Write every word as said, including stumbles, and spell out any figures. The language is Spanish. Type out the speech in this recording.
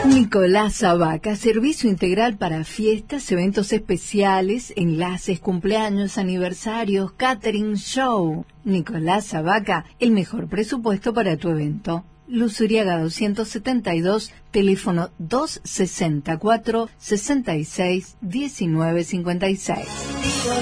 Nicolás Zabaca, servicio integral para fiestas, eventos especiales, enlaces, cumpleaños, aniversarios, catering, show. Nicolás Zabaca, el mejor presupuesto para tu evento. Luz Uriaga doscientos setenta y dos, teléfono dos sesenta y cuatro, sesenta y seis, diecinueve cincuenta y seis.